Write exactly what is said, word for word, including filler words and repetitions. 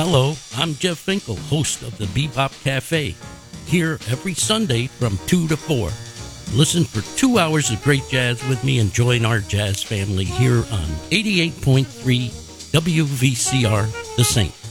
Hello, I'm Jeff Finkel, host of the Bebop Cafe, here every Sunday from two to four. Listen for two hours of great jazz with me and join our jazz family here on eighty-eight point three W V C R The Saint.